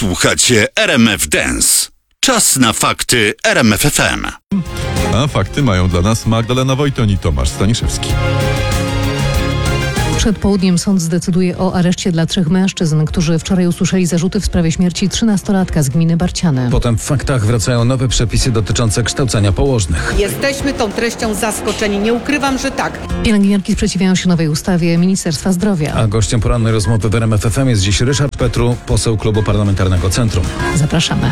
Słuchacie RMF Dance. Czas na fakty RMF FM. A fakty mają dla nas Magdalena Wojton i Tomasz Staniszewski. Przed południem sąd zdecyduje o areszcie dla 3 mężczyzn, którzy wczoraj usłyszeli zarzuty w sprawie śmierci 13-latka z gminy Barciany. Potem w faktach wracają nowe przepisy dotyczące kształcenia położnych. Jesteśmy tą treścią zaskoczeni. Nie ukrywam, że tak. Pielęgniarki sprzeciwiają się nowej ustawie Ministerstwa Zdrowia. A gościem porannej rozmowy w RMF FM jest dziś Ryszard Petru, poseł Klubu Parlamentarnego Centrum. Zapraszamy.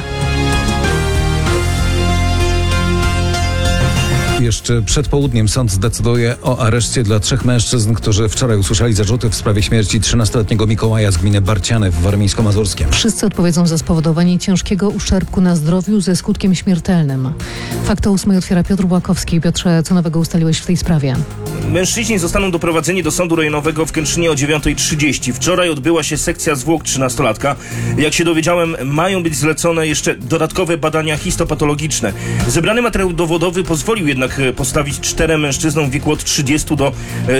Jeszcze przed południem sąd zdecyduje o areszcie dla 3 mężczyzn, którzy wczoraj usłyszeli zarzuty w sprawie śmierci 13-letniego Mikołaja z gminy Barciany w Warmińsko-Mazurskiem. Wszyscy odpowiedzą za spowodowanie ciężkiego uszczerbku na zdrowiu ze skutkiem śmiertelnym. Fakt o 8 otwiera Piotr Błakowski. Piotrze, co nowego ustaliłeś w tej sprawie? Mężczyźni zostaną doprowadzeni do sądu rejonowego w Kętrzynie o 9:30. Wczoraj odbyła się sekcja zwłok 13-latka. Jak się dowiedziałem, mają być zlecone jeszcze dodatkowe badania histopatologiczne. Zebrany materiał dowodowy pozwolił jednak postawić 4 mężczyznom w wieku od 30 do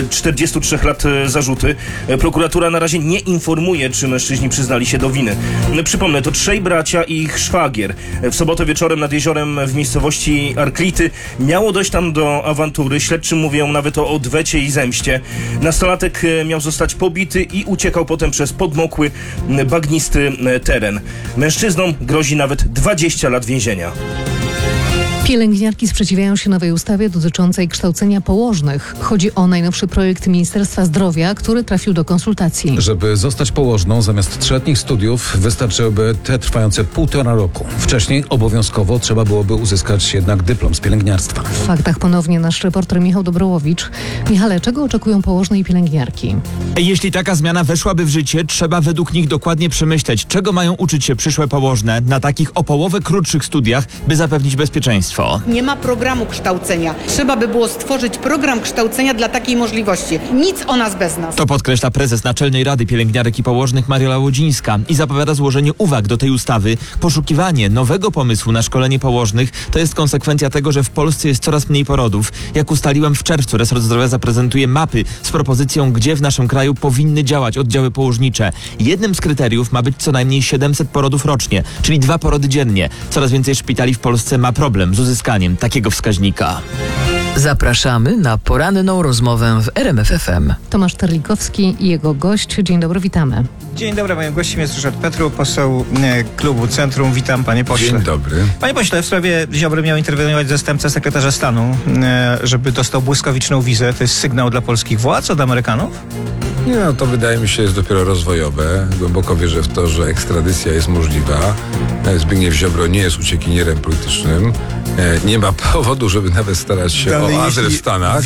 43 lat zarzuty. Prokuratura na razie nie informuje, czy mężczyźni przyznali się do winy. Przypomnę, to 3 bracia i ich szwagier. W sobotę wieczorem nad jeziorem w miejscowości Arklity miało dojść tam do awantury. Śledczy mówią nawet o odwecie i zemście. Nastolatek miał zostać pobity i uciekał potem przez podmokły, bagnisty teren. Mężczyznom grozi nawet 20 lat więzienia. Pielęgniarki sprzeciwiają się nowej ustawie dotyczącej kształcenia położnych. Chodzi o najnowszy projekt Ministerstwa Zdrowia, który trafił do konsultacji. Żeby zostać położną, zamiast 3-letnich studiów wystarczyłyby te trwające 1,5 roku. Wcześniej obowiązkowo trzeba byłoby uzyskać jednak dyplom z pielęgniarstwa. W faktach ponownie nasz reporter Michał Dobrołowicz. Michale, czego oczekują położne i pielęgniarki? Jeśli taka zmiana weszłaby w życie, trzeba według nich dokładnie przemyśleć, czego mają uczyć się przyszłe położne na takich o połowę krótszych studiach, by zapewnić bezpieczeństwo. Nie ma programu kształcenia. Trzeba by było stworzyć program kształcenia dla takiej możliwości. Nic o nas bez nas. To podkreśla prezes Naczelnej Rady Pielęgniarek i Położnych Mariola Łodzińska i zapowiada złożenie uwag do tej ustawy. Poszukiwanie nowego pomysłu na szkolenie położnych to jest konsekwencja tego, że w Polsce jest coraz mniej porodów. Jak ustaliłem w czerwcu, resort zdrowia zaprezentuje mapy z propozycją, gdzie w naszym kraju powinny działać oddziały położnicze. Jednym z kryteriów ma być co najmniej 700 porodów rocznie, czyli 2 porody dziennie. Coraz więcej szpitali w Polsce ma problem z uzyskaniem takiego wskaźnika. Zapraszamy na poranną rozmowę w RMF FM. Tomasz Terlikowski i jego gość. Dzień dobry, witamy. Dzień dobry, moim gościem jest Ryszard Petru, poseł Klubu Centrum. Witam, panie pośle. Dzień dobry. Panie pośle, w sprawie Ziobry miał interweniować zastępca sekretarza stanu, żeby dostał błyskawiczną wizę. To jest sygnał dla polskich władz od Amerykanów? Nie, no to wydaje mi się jest dopiero rozwojowe. Głęboko wierzę w to, że ekstradycja jest możliwa. Zbigniew Ziobro nie jest uciekinierem politycznym. Nie ma powodu, żeby nawet starać się o azyl w Stanach.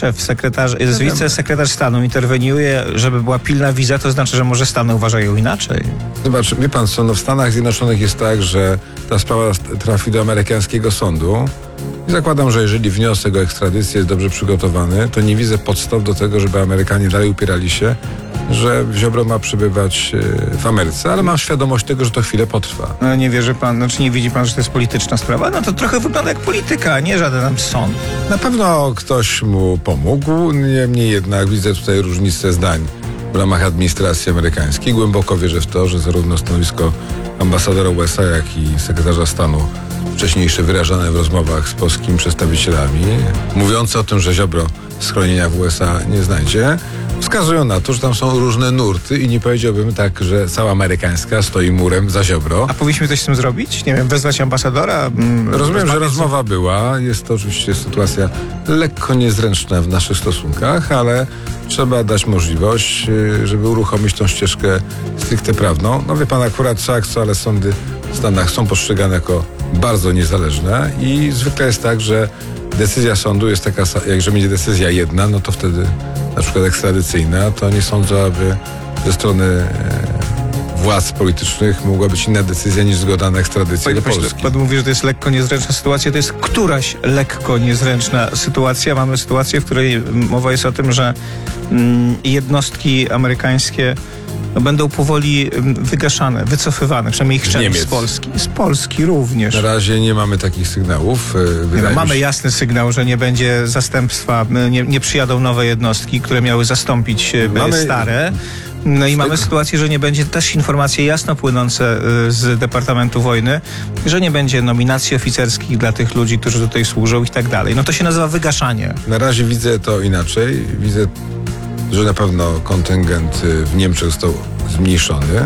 Wicesekretarz stanu interweniuje, żeby była pilna wiza, to znaczy, że może Stany uważają inaczej. Zobacz, wie pan co, w Stanach Zjednoczonych jest tak, że ta sprawa trafi do amerykańskiego sądu. I zakładam, że jeżeli wniosek o ekstradycję jest dobrze przygotowany, to nie widzę podstaw do tego, żeby Amerykanie dalej upierali się, że Ziobro ma przebywać w Ameryce, ale mam świadomość tego, że to chwilę potrwa. No nie wierzy pan, znaczy nie widzi pan, że to jest polityczna sprawa? No to trochę wygląda jak polityka, a nie żaden tam sąd. Na pewno ktoś mu pomógł, niemniej jednak widzę tutaj różnicę zdań w ramach administracji amerykańskiej. Głęboko wierzę w to, że zarówno stanowisko ambasadora USA, jak i sekretarza stanu wcześniejsze wyrażane w rozmowach z polskimi przedstawicielami, mówiące o tym, że Ziobro schronienia w USA nie znajdzie, wskazują na to, że tam są różne nurty i nie powiedziałbym tak, że cała amerykańska stoi murem za Ziobro. A powinniśmy coś z tym zrobić? Nie wiem, wezwać ambasadora? Rozumiem, że rozmowa była. Jest to oczywiście sytuacja lekko niezręczna w naszych stosunkach, ale trzeba dać możliwość, żeby uruchomić tą ścieżkę stricte prawną. No wie pan, akurat co, ale sądy w Stanach są postrzegane jako bardzo niezależne i zwykle jest tak, że decyzja sądu jest taka, jak że będzie decyzja jedna, no to wtedy na przykład ekstradycyjna, to nie sądzę, aby ze strony władz politycznych mogła być inna decyzja niż zgoda na ekstradycję do Polski. Pan mówi, że to jest lekko niezręczna sytuacja. To jest któraś lekko niezręczna sytuacja. Mamy sytuację, w której mowa jest o tym, że jednostki amerykańskie będą powoli wygaszane, wycofywane, przynajmniej ich część z Polski. Z Polski również. Na razie nie mamy takich sygnałów. Mamy jasny sygnał, że nie będzie zastępstwa, nie przyjadą nowe jednostki, które miały zastąpić stare. No i mamy sytuację, że nie będzie też informacje jasno płynące z Departamentu Wojny, że nie będzie nominacji oficerskich dla tych ludzi, którzy tutaj służą i tak dalej. No to się nazywa wygaszanie. Na razie widzę to inaczej. Widzę, że na pewno kontyngent w Niemczech został zmniejszony.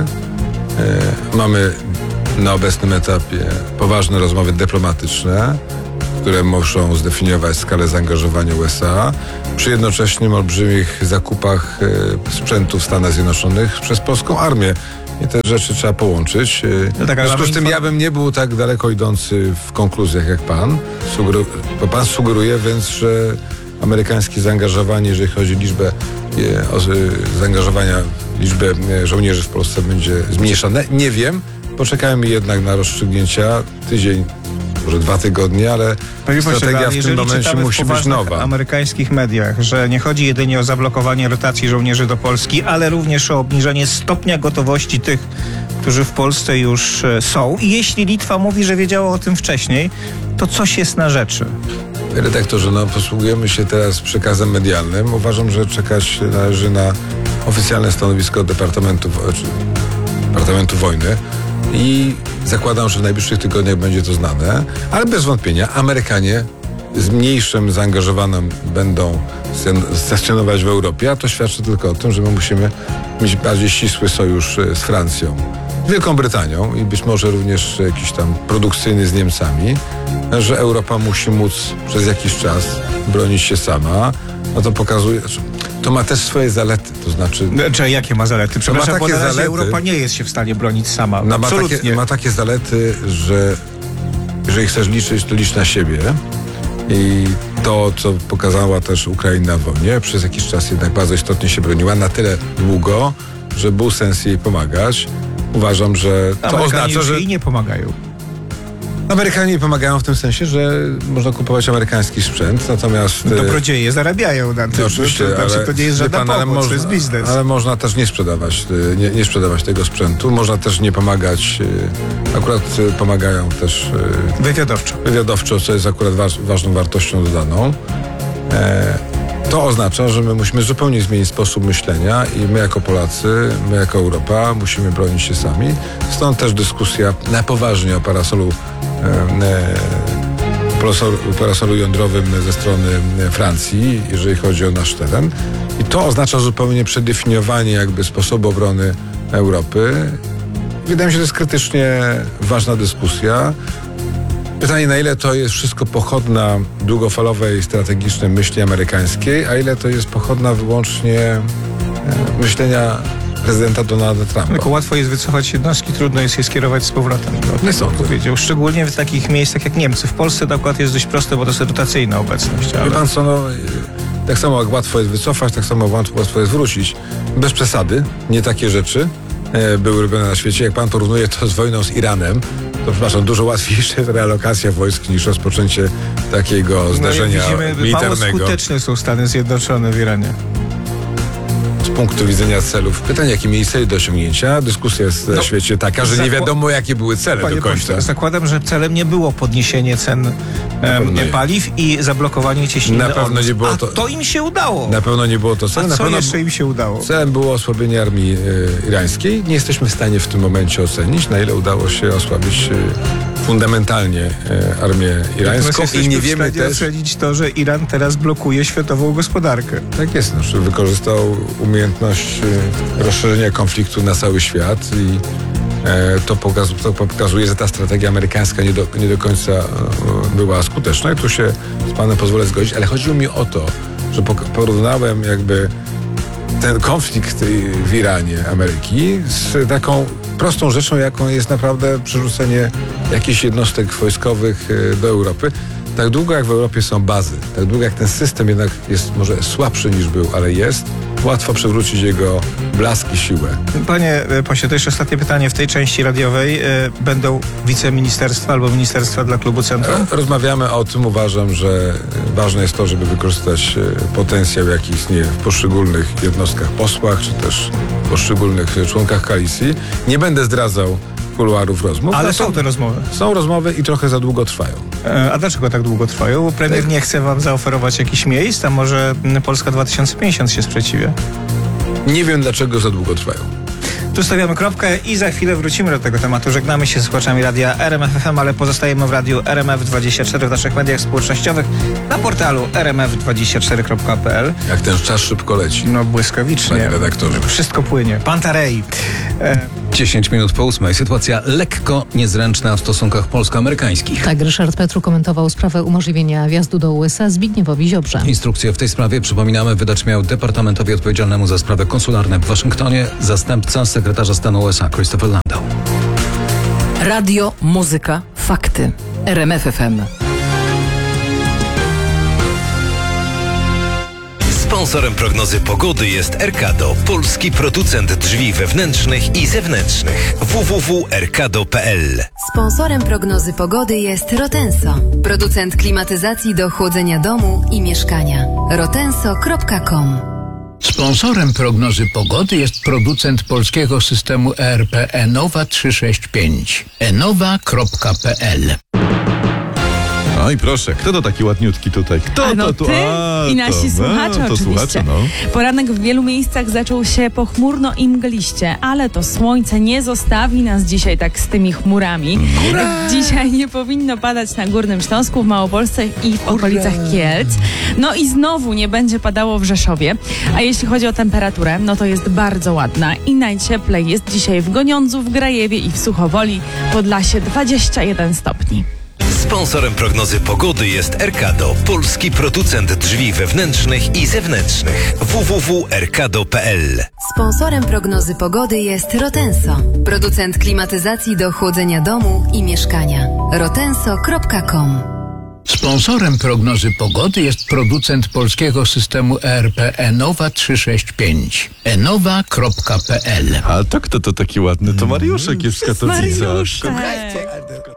Mamy na obecnym etapie poważne rozmowy dyplomatyczne, które muszą zdefiniować skalę zaangażowania USA przy jednoczesnym olbrzymich zakupach sprzętu w Stanach Zjednoczonych przez polską armię. I te rzeczy trzeba połączyć. No tak, w związku z tym ja bym nie był tak daleko idący w konkluzjach jak pan. Bo pan sugeruje więc, że amerykańskie zaangażowanie, jeżeli chodzi o liczbę zaangażowania, liczbę żołnierzy w Polsce będzie zmniejszone. Nie wiem. Poczekajmy jednak na rozstrzygnięcia. Tydzień, może 2 tygodnie, ale strategia w tym momencie musi być nowa. W amerykańskich mediach, że nie chodzi jedynie o zablokowanie rotacji żołnierzy do Polski, ale również o obniżenie stopnia gotowości tych, którzy w Polsce już są. I jeśli Litwa mówi, że wiedziała o tym wcześniej, to coś jest na rzeczy. Redaktorze, posługujemy się teraz przekazem medialnym. Uważam, że czekać należy na oficjalne stanowisko Departamentu Wojny i zakładam, że w najbliższych tygodniach będzie to znane, ale bez wątpienia Amerykanie z mniejszym zaangażowaniem będą stacjonować w Europie, a to świadczy tylko o tym, że my musimy mieć bardziej ścisły sojusz z Francją, Wielką Brytanią i być może również jakiś tam produkcyjny z Niemcami, że Europa musi móc przez jakiś czas bronić się sama. No to pokazuje, to ma też swoje zalety, to znaczy... Jakie ma zalety? Przepraszam, bo na razie Europa nie jest się w stanie bronić sama. Absolutnie. Ma takie zalety, że jeżeli chcesz liczyć, to licz na siebie. I to, co pokazała też Ukraina w wojnie, przez jakiś czas jednak bardzo istotnie się broniła, na tyle długo, że był sens jej pomagać. Uważam, że to oznacza, że jej nie pomagają. Amerykanie pomagają w tym sensie, że można kupować amerykański sprzęt, natomiast... Dobrodzieje zarabiają na tym. Oczywiście, to nie jest żadna pomoc, to jest biznes. Ale można też nie sprzedawać tego sprzętu. Można też nie pomagać. Akurat pomagają też... Wywiadowczo, co jest akurat ważną wartością dodaną. To oznacza, że my musimy zupełnie zmienić sposób myślenia i my jako Polacy, my jako Europa musimy bronić się sami. Stąd też dyskusja na poważnie o parasolu jądrowym ze strony Francji, jeżeli chodzi o nasz teren. I to oznacza zupełnie przedefiniowanie jakby sposobu obrony Europy. Wydaje mi się, że to jest krytycznie ważna dyskusja. Pytanie, na ile to jest wszystko pochodna długofalowej, strategicznej myśli amerykańskiej, a ile to jest pochodna wyłącznie myślenia prezydenta Donalda Trumpa. Tylko łatwo jest wycofać jednostki, trudno jest je skierować z powrotem. Nie sądzę. Powiedział. Szczególnie w takich miejscach jak Niemcy. W Polsce to akurat jest dość proste, bo to jest rotacyjna obecność. Wie pan co, tak samo jak łatwo jest wycofać, tak samo łatwo jest wrócić. Bez przesady, nie takie rzeczy były robione na świecie. Jak pan porównuje to z wojną z Iranem, to przepraszam, dużo łatwiejsza jest realokacja wojsk niż rozpoczęcie takiego zdarzenia militarnego. Mało skuteczne są Stany Zjednoczone w Iranie. Z punktu widzenia celów. Pytanie, jakie mieli cele do osiągnięcia? Dyskusja jest na świecie taka, że nie wiadomo, jakie były cele do końca. Pośle, zakładam, że celem nie było podniesienie cen paliw i zablokowanie cieśniny. Na pewno nie było to. To im się udało. Na pewno nie było to celem. A co jeszcze im się udało? Celem było osłabienie armii irańskiej. Nie jesteśmy w stanie w tym momencie ocenić, na ile udało się osłabić fundamentalnie armię irańską. I nie wiemy też ocenić to, że Iran teraz blokuje światową gospodarkę. Tak jest. Znaczy wykorzystał umiejętność rozszerzenia konfliktu na cały świat i to pokazuje, że ta strategia amerykańska nie do końca była skuteczna. I tu się z panem pozwolę zgodzić, ale chodziło mi o to, że porównałem jakby ten konflikt w Iranie Ameryki z taką prostą rzeczą, jaką jest naprawdę przerzucenie jakichś jednostek wojskowych do Europy. Tak długo jak w Europie są bazy, tak długo jak ten system jednak jest może słabszy niż był, ale jest, łatwo przywrócić jego blask i siłę. Panie pośle, to jeszcze ostatnie pytanie w tej części radiowej. Będą wiceministerstwa albo ministerstwa dla klubu Centrum? Rozmawiamy o tym. Uważam, że ważne jest to, żeby wykorzystać potencjał, jaki istnieje w poszczególnych jednostkach, posłach, czy też poszczególnych członkach koalicji. Nie będę zdradzał kuluarów rozmów. Ale są te rozmowy. Są rozmowy i trochę za długo trwają. A dlaczego tak długo trwają? Premier nie chce wam zaoferować jakichś miejsc, a może Polska 2050 się sprzeciwia? Nie wiem, dlaczego za długo trwają. Tu stawiamy kropkę i za chwilę wrócimy do tego tematu. Żegnamy się z słuchaczami radia RMF FM, ale pozostajemy w radiu RMF24 w naszych mediach społecznościowych, na portalu rmf24.pl. Jak ten czas szybko leci. No błyskawicznie. Panie redaktorze. Wszystko płynie. Pantarei. 10 minut po 8. Sytuacja lekko niezręczna w stosunkach polsko-amerykańskich. Tak, Ryszard Petru komentował sprawę umożliwienia wjazdu do USA Zbigniewowi Ziobrze. Instrukcje w tej sprawie, przypominamy, wydać miał departamentowi odpowiedzialnemu za sprawy konsularne w Waszyngtonie zastępca sekretarza stanu USA Christopher Landau. Radio, muzyka, fakty. RMF FM. Sponsorem prognozy pogody jest Erkado, polski producent drzwi wewnętrznych i zewnętrznych. www.erkado.pl. Sponsorem prognozy pogody jest Rotenso, producent klimatyzacji do chłodzenia domu i mieszkania. rotenso.com. Sponsorem prognozy pogody jest producent polskiego systemu ERP Enowa 365. enowa.pl. Oj, proszę, kto to taki ładniutki tutaj? Kto no to tu? ty i nasi słuchacze to oczywiście. słuchacze, no. Poranek w wielu miejscach zaczął się pochmurno i mgliście, ale to słońce nie zostawi nas dzisiaj tak z tymi chmurami. Dzisiaj nie powinno padać na Górnym Śląsku, w Małopolsce i w okolicach Kielc. No i znowu nie będzie padało w Rzeszowie. A jeśli chodzi o temperaturę, no to jest bardzo ładna i najcieplej jest dzisiaj w Goniądzu, w Grajewie i w Suchowoli, Podlasie 21 stopni. Sponsorem prognozy pogody jest Erkado, polski producent drzwi wewnętrznych i zewnętrznych. www.erkado.pl. Sponsorem prognozy pogody jest Rotenso, producent klimatyzacji do chłodzenia domu i mieszkania. rotenso.com. Sponsorem prognozy pogody jest producent polskiego systemu ERP Enowa 365. enowa.pl. A to kto to taki ładny? To Mariuszek jest z Katowic. Mariuszek.